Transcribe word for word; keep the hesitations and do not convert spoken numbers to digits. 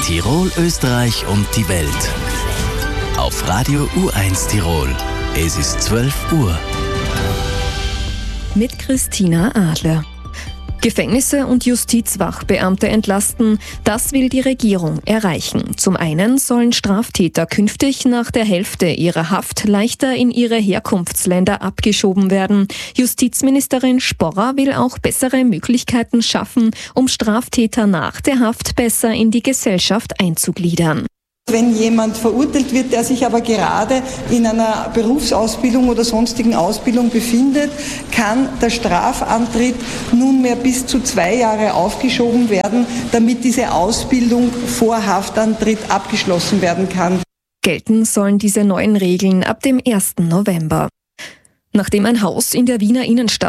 Tirol, Österreich und die Welt. Auf Radio U eins Tirol. Es ist zwölf Uhr. Mit Christina Adler. Gefängnisse und Justizwachbeamte entlasten, das will die Regierung erreichen. Zum einen sollen Straftäter künftig nach der Hälfte ihrer Haft leichter in ihre Herkunftsländer abgeschoben werden. Justizministerin Sporrer will auch bessere Möglichkeiten schaffen, um Straftäter nach der Haft besser in die Gesellschaft einzugliedern. Wenn jemand verurteilt wird, der sich aber gerade in einer Berufsausbildung oder sonstigen Ausbildung befindet, kann der Strafantritt nunmehr bis zu zwei Jahre aufgeschoben werden, damit diese Ausbildung vor Haftantritt abgeschlossen werden kann. Gelten sollen diese neuen Regeln ab dem ersten November. Nachdem ein Haus in der Wiener Innenstadt